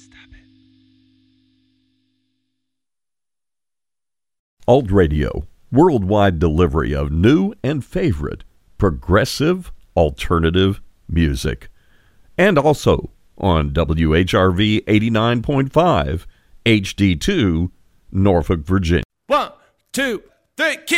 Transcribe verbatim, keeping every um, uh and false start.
Alt Radio, worldwide delivery of new and favorite progressive alternative music. And also on W H R V eighty-nine point five H D two, Norfolk, Virginia. One, two, three,